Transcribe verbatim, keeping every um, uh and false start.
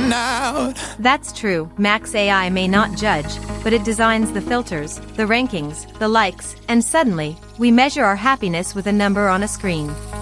missing out. That's true. Max A I may not judge, but it designs the filters, the rankings, the likes, and suddenly, we measure our happiness with a number on a screen.